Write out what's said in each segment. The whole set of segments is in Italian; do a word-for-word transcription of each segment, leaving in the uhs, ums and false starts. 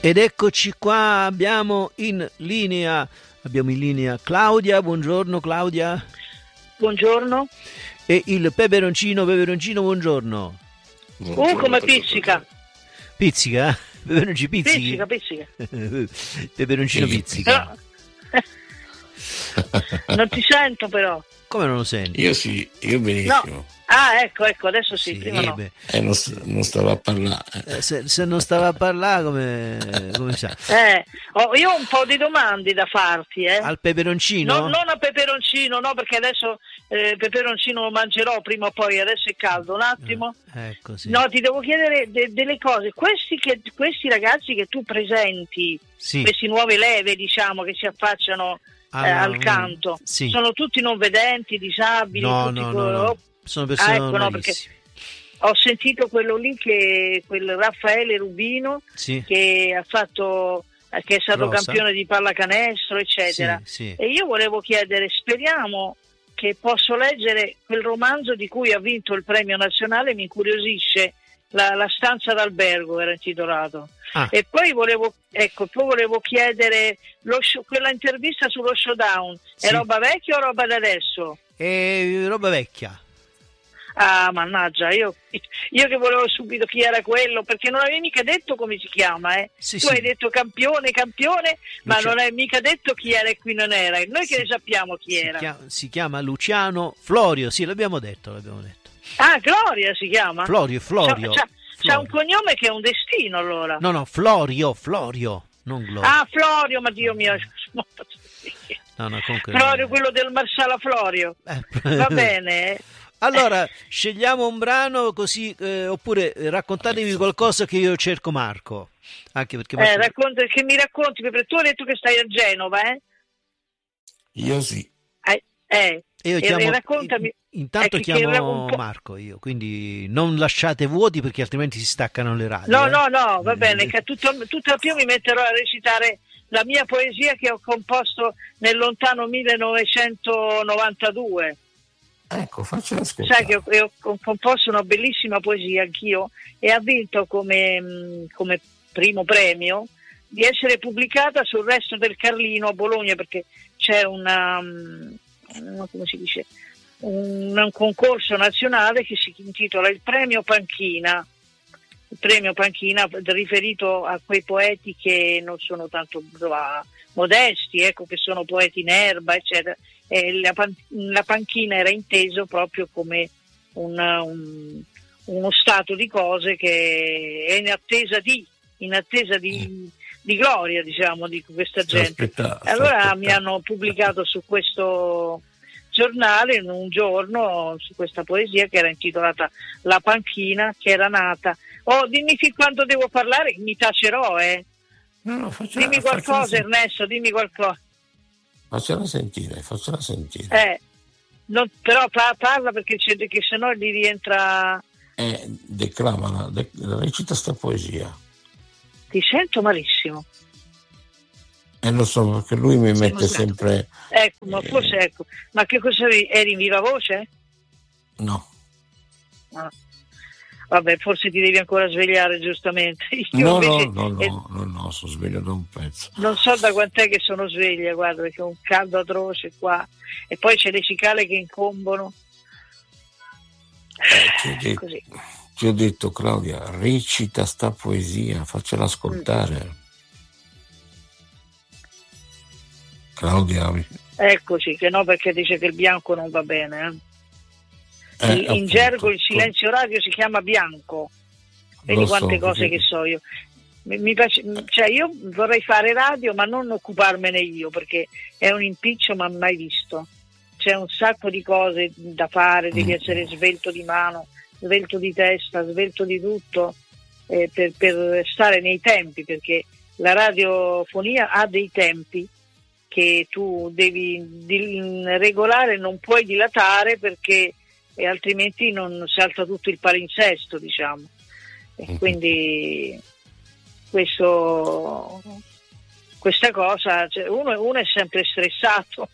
Ed eccoci qua, abbiamo in linea, abbiamo in linea Claudia. Buongiorno Claudia. Buongiorno. E il peperoncino, peperoncino, buongiorno. buongiorno uh, come pizzica. Pizzica? Peperoncino pizzica? Pizzica, pizzica. Peperoncino pizzica. No. Non ti sento però. Come non lo senti? Io sì, io benissimo. No. Ah, ecco, ecco, adesso sì, sì prima no. Eh, non, non stava a parlare. Eh, se, se non stava a parlare, come, come sa? Eh, oh, io ho un po' di domande da farti, eh. Al peperoncino? No, non a peperoncino, no, perché adesso eh, peperoncino lo mangerò prima o poi, adesso è caldo, un attimo. Eh, ecco, sì. No, ti devo chiedere de- delle cose. Questi, che, questi ragazzi che tu presenti, sì. queste nuove leve, diciamo, che si affacciano ah, eh, no, al canto, sì. sono tutti non vedenti, disabili? No, tutti no, co- no, no. Sono persone ah, ecco, no, perché ho sentito quello lì, che quel Raffaele Rubino, sì. che ha fatto, che è stato Rosa. campione di pallacanestro, eccetera. Sì, sì. E io volevo chiedere, speriamo che posso leggere quel romanzo di cui ha vinto il premio nazionale, mi incuriosisce, la, la stanza d'albergo era intitolato. Ah. E poi volevo, ecco, poi volevo chiedere lo show, quella intervista sullo showdown, è sì. roba vecchia o roba da adesso? È roba vecchia. Ah, mannaggia, io, io che volevo subito chi era quello, perché non avevi mica detto come si chiama, eh? Sì, tu sì. hai detto campione, campione, ma Luciano. non hai mica detto chi era e chi non era. Noi sì. che ne sappiamo chi si era? Chiama, si chiama Luciano Florio, sì, l'abbiamo detto, l'abbiamo detto. Ah, Gloria si chiama? Florio, Florio. C'ha, c'ha, c'ha un cognome che è un destino, allora. No, no, Florio, Florio, non Gloria. Ah, Florio, ma Dio mio. No, no, comunque Florio, quello del Marsala Florio. Eh. Va bene. Allora, scegliamo un brano così, eh, oppure raccontatevi qualcosa che io cerco Marco. Anche perché Marco... Eh, racconta, che mi racconti, perché tu hai detto che stai a Genova, eh? Io sì. Eh, eh. E io e chiamo, raccontami. intanto ecco, chiamo Marco io, quindi non lasciate vuoti perché altrimenti si staccano le radio. No, eh. no, no, va eh. bene, che tutto, tutto più mi metterò a recitare la mia poesia che ho composto nel lontano millenovecentonovantadue. Ecco, faccio ascoltare. Sai che ho, ho composto una bellissima poesia anch'io e ha vinto come, come primo premio di essere pubblicata sul Resto del Carlino a Bologna, perché c'è una, una come si dice, un, un concorso nazionale che si intitola il Premio Panchina, il Premio Panchina riferito a quei poeti che non sono tanto modesti, ecco, che sono poeti in erba, eccetera. E la, pan- la panchina era inteso proprio come una, un, uno stato di cose che è in attesa di, in attesa di, mm. di gloria, diciamo, di questa gente. Aspetta, allora aspetta. mi hanno pubblicato su questo giornale in un giorno su questa poesia che era intitolata La panchina che era nata. Oh, dimmi fin quando devo parlare, mi tacerò, eh. No, no, faccia, dimmi qualcosa, faccia, Ernesto, dimmi qualcosa. Faccela sentire, faccela sentire. Eh, non, però pa- parla perché, c'è, che sennò gli rientra. Eh, declamala, de- recita sta poesia. Ti sento malissimo. E eh, lo so, perché lui mi Sì, mette sempre. Ecco, ma eh, forse ecco. Ma che cosa eri, eri in viva voce? No. Ah. Vabbè, forse ti devi ancora svegliare, giustamente. Io No, invece, no, no, eh, no, no, no, sono sveglio da un pezzo. non so da quant'è che sono sveglia, guarda, perché ho un caldo atroce qua. E poi c'è le cicale che incombono. Eh, ti, ho detto, Così. ti ho detto, Claudia, recita sta poesia, faccela ascoltare. Mm. Claudia. Eccoci, che no, perché dice che il bianco non va bene, eh. Eh, in appunto, gergo il silenzio radio si chiama bianco. Vedi quante so, cose perché... che so io. Mi, mi piace, cioè io vorrei fare radio ma non occuparmene io, perché è un impiccio ma mai visto. C'è un sacco di cose da fare, devi mm. essere svelto di mano, svelto di testa, svelto di tutto, eh, per, per stare nei tempi, perché la radiofonia ha dei tempi che tu devi di, regolare, non puoi dilatare perché e altrimenti non salta tutto il palinsesto, diciamo. E quindi questo, questa cosa, cioè uno, uno è sempre stressato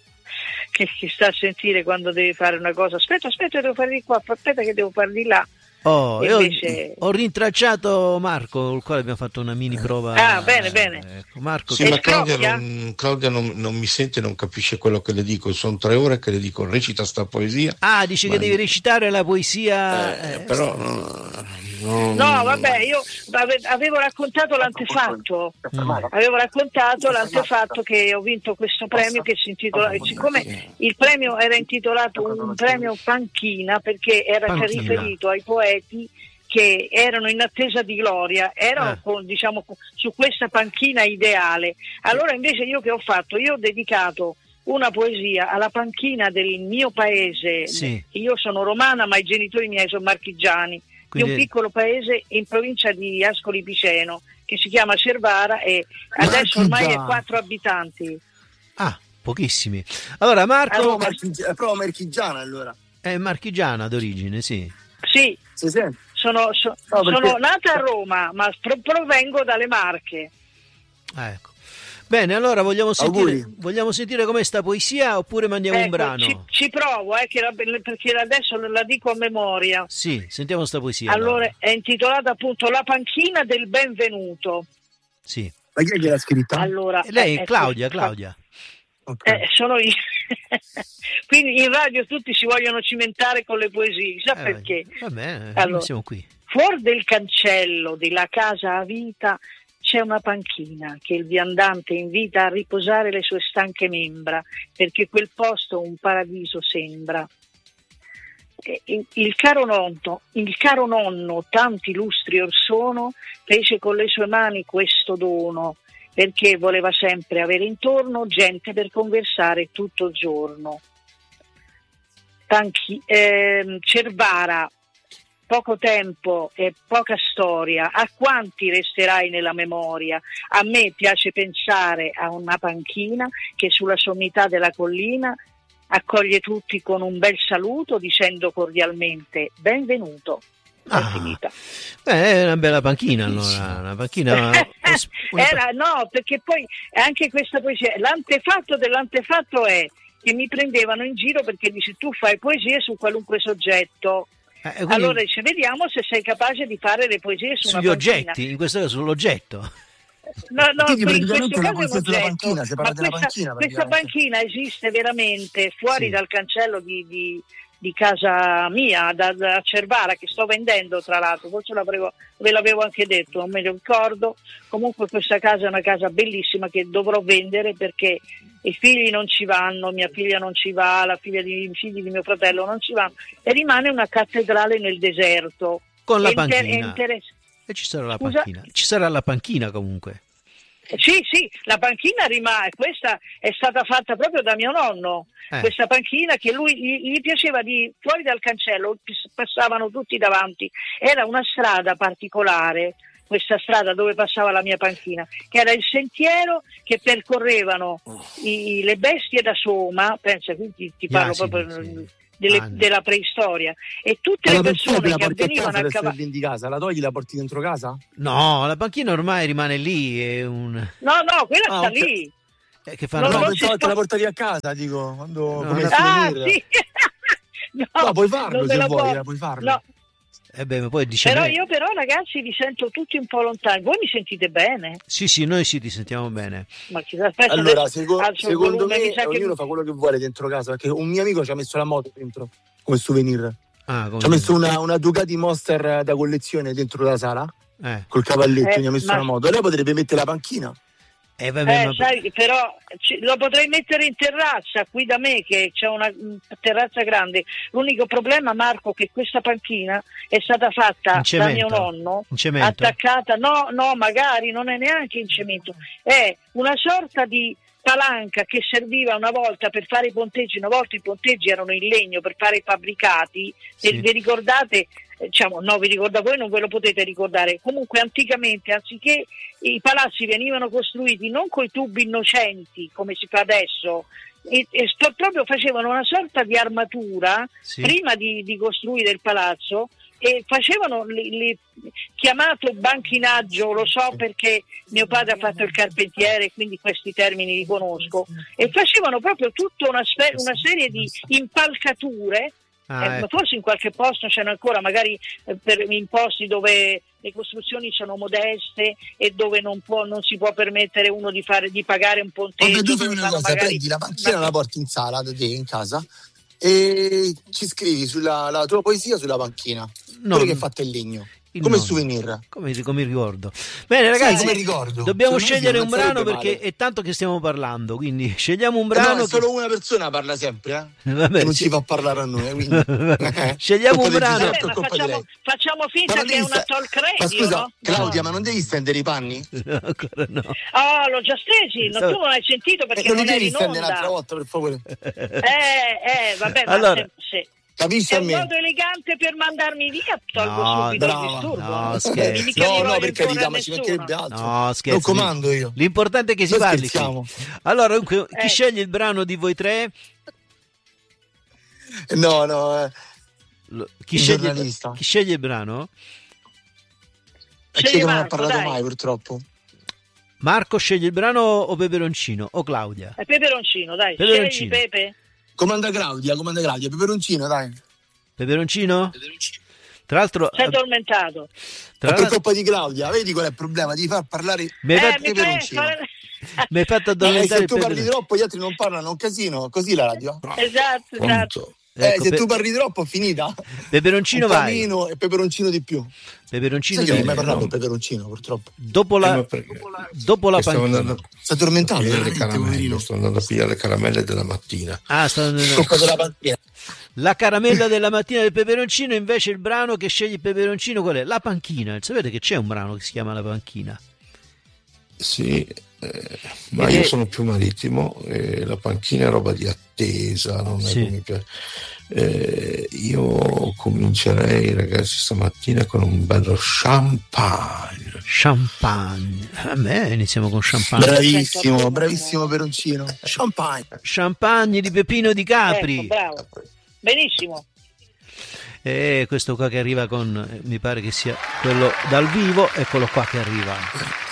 che, che sta a sentire quando deve fare una cosa, aspetta, aspetta, devo fare di qua, aspetta che devo fare di là, Oh, E io invece... ho rintracciato Marco, con il quale abbiamo fatto una mini prova. Ah, bene, bene. Ecco, Marco, Sì, E ma Claudia, scrocchia? non, Claudia non, non mi sente, non capisce quello che le dico. Sono tre ore che le dico recita sta poesia. ah, dici ma- che devi recitare la poesia. eh, eh, però no, non- No, vabbè, io ave- avevo raccontato l'antefatto. Avevo raccontato l'antefatto che ho vinto questo premio che si intitola, siccome il premio era intitolato un premio panchina perché era Panchina. riferito ai poeti che erano in attesa di gloria, erano Ah. con, diciamo, su questa panchina ideale. Allora invece io che ho fatto? Io ho dedicato una poesia alla panchina del mio paese. Sì. Io sono romana ma i genitori miei sono marchigiani, Quindi- di un piccolo paese in provincia di Ascoli Piceno che si chiama Cervara e adesso ormai è Marchigiano. quattro abitanti. Ah, pochissimi. Allora, Marco Allora, Marchigi- è proprio marchigiana allora. è marchigiana d'origine, sì. Sì, Si sente? sono, so- No, perché- sono nata a Roma ma pro- provengo dalle Marche. Ah, ecco. Bene, allora vogliamo sentire, Auguri. vogliamo sentire com'è sta poesia oppure mandiamo un Ecco, brano? ci, ci provo eh, che la- perché adesso la dico a memoria. Sì, sentiamo sta poesia. Allora è intitolata appunto La panchina del benvenuto. Sì. Ma chi è che l'ha scritta? Allora, E lei, eh, Claudia, ecco, Claudia. Ok. Eh, sono io. Quindi in radio tutti si vogliono cimentare con le poesie, sa Eh, perché? Va bene, Allora. siamo qui. Fuori del cancello della casa a vita c'è una panchina che il viandante invita a riposare le sue stanche membra, perché quel posto un paradiso sembra. E Il, il caro nonno, il caro nonno, tanti lustri or sono, fece con le sue mani questo dono, perché voleva sempre avere intorno gente per conversare tutto il giorno. Panchi- ehm, Cervara, poco tempo e poca storia, a quanti resterai nella memoria? A me piace pensare a una panchina che sulla sommità della collina accoglie tutti con un bel saluto dicendo cordialmente benvenuto. È Ah. finita. Beh, è una bella panchina allora, una panchina. una- Era, no, perché poi anche questa poesia, l'antefatto dell'antefatto è che mi prendevano in giro perché dice tu fai poesie su qualunque soggetto. eh, quindi Allora dice vediamo se sei capace di fare le poesie su sugli una panchina. oggetti, in questo caso sull'oggetto. No, no, Quindi in praticamente questo la caso è un poesia sulla oggetto, panchina, si parla ma della questa, panchina, questa praticamente. panchina esiste veramente fuori Sì. dal cancello di, di- di casa mia, da, da Cervara, che sto vendendo tra l'altro, forse l'avevo- ve l'avevo anche detto, non me lo ricordo. Comunque questa casa è una casa bellissima che dovrò vendere perché i figli non ci vanno, mia figlia non ci va, la figlia di, i figli di mio fratello non ci vanno e rimane una cattedrale nel deserto. Con la È inter- è panchina. interess- E ci sarà la Scusa? panchina. Ci sarà la panchina comunque. Sì, sì, la panchina rimane, questa è stata fatta proprio da mio nonno, Eh. questa panchina che lui gli, gli piaceva di fuori dal cancello, passavano tutti davanti, era una strada particolare, questa strada dove passava la mia panchina, che era il sentiero che percorrevano i- le bestie da Soma, pensa, quindi ti Gli parlo asini, proprio sì. delle- Anni. della preistoria, e tutte Ma le la panchina te persone la che porti a avvenivano casa a adesso cavallo. che vendi casa? La togli, la porti dentro casa? No, la panchina ormai rimane lì, è un... No, no, quella Ah, sta ok. lì. eh, che fanno... No, No, non pensavo si che te la può- portavi a casa, dico, quando No, come no. Ah, souvenir. sì. no, No, puoi farlo non me se la vuoi, porto. eh, puoi farlo. No, Eh beh, ma poi dice... però me- io però ragazzi vi sento tutti un po' lontani. Voi mi sentite bene? Sì, sì, noi sì, ti sentiamo bene. Ma chi- aspetta, Allora, adesso seco- alzo il secondo volume, me mi sa che- ognuno fa quello che vuole dentro casa, perché un mio amico ci ha messo la moto dentro come souvenir. Ah, come... Ci ha messo una, una Ducati Monster da collezione dentro la sala Eh, col cavalletto, Eh, gli ha messo ma- la moto. Lei potrebbe mettere la panchina. eh, vabbè, Eh, ma... sai, però ci- lo potrei mettere in terrazza qui da me che c'è una mm, terrazza grande. L'unico problema, Marco, che questa panchina è stata fatta In da cemento? mio nonno, In cemento? attaccata, no, no, magari non è neanche in cemento, è una sorta di palanca che serviva una volta per fare i ponteggi. Una volta i ponteggi erano in legno per fare i fabbricati. Sì. E vi ricordate? Eh, Diciamo, no, vi ricordate, voi non ve lo potete ricordare. Comunque anticamente, anziché i palazzi venivano costruiti non coi tubi innocenti come si fa adesso, e, e sto- proprio facevano una sorta di armatura Sì. prima di, di costruire il palazzo, e facevano li, li- chiamato banchinaggio, lo so perché mio padre ha fatto il carpentiere, quindi questi termini li conosco, e facevano proprio tutta una, spe- una serie di impalcature Ah, Eh, ecco. Forse in qualche posto c'è ancora, magari eh, per, in posti dove le costruzioni sono modeste e dove non, può, non si può permettere uno di, fare, di pagare un ponteggio. Vabbè, tu fai dove una fanno cosa, magari- prendi la panchina, la porti in sala da te in casa e ci scrivi sulla la tua poesia sulla panchina. No, Pure che è fatta in legno. il Come nonno. souvenir. Come, come ricordo. Bene ragazzi, Sì, come ricordo. dobbiamo Secondo me scegliere non un brano sarebbe perché male. è tanto che stiamo parlando, quindi scegliamo un Eh brano. no, è che- solo una persona parla sempre, eh? Vabbè, E non sì. ci fa parlare a noi, quindi. Eh, Scegliamo colpa un del brano. Vabbè, Giuseppe, ma è colpa di facciamo, lei. facciamo Ma finta non che è devi una sta- talk Ma radio, scusa, no? Claudia, No. ma non devi stendere i panni? No, ancora no. Oh, l'ho già stesi, no, tu non hai sentito perché Eh, non li non eri devi in stendere onda. un'altra volta, per favore. Eh, eh, vabbè, ma Allora. se, se- Capisci è a un me? modo elegante per mandarmi via, tolgo No, subito brava. il disturbo. No, scherzi. Mica No, mi no, voglio per carità, imporre ma ci nessuno. mancherebbe altro. No, scherzi. Non comando io. L'importante è che si Noi parli qui. scherziamo. Allora, dunque, chi Eh. sceglie il brano di voi tre? No, no, eh. Lo- Chi Il sceglie, giornalista. chi sceglie il brano? È Scegli che non ha Marco, parlato dai. mai, purtroppo. Marco sceglie il brano o Peperoncino? O Claudia? È peperoncino, dai, Peperoncino. scegli Pepe. Comanda Claudia, comanda Claudia, peperoncino, dai. Peperoncino? Tra l'altro, Sei eh, addormentato. tra Ma per l'altro colpa di Claudia, vedi qual è il problema? Di far parlare. mi hai Eh, fatto, mi fai peperoncino. fare- mi hai fatto Eh, addormentare se il tu parli peperoncino. troppo, gli altri non parlano, è un casino. Così la radio. Esatto, esatto. Pronto? Eh, Ecco, se pe- tu parli troppo, è finita. Peperoncino Un vai. panino e peperoncino di più. Peperoncino Sai che non di- hai mai parlato no. del peperoncino, purtroppo. dopo Eh, la, ma perché? dopo la Che stavo panchina. andando Sei a addormentato, pigliare le veramente, caramelle, poverino. sto andando a pigliare le caramelle della mattina. Ah, sta- Colpa della panchina. la caramella della mattina del peperoncino, invece il brano che sceglie il peperoncino qual è? La panchina. Sapete che c'è un brano che si chiama La panchina? Sì, eh, ma Ed io è- sono più marittimo, e la panchina è roba di attesa, non è Sì. che mi piace. Eh, io comincerei, ragazzi, stamattina con un bello champagne. Champagne. A me iniziamo con champagne. Bravissimo, bravissimo peperoncino. Champagne. Champagne di Peppino di Capri. Ecco, bravo. Benissimo. E questo qua che arriva con, eh, mi pare che sia quello dal vivo, eccolo qua che arriva.